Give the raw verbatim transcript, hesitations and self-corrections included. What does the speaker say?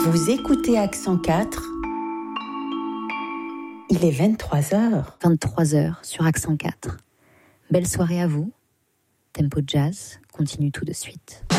Vous écoutez Accent quatre. Il est vingt-trois heures. vingt-trois heures sur Accent quatre. Belle soirée à vous. Tempo Jazz continue tout de suite.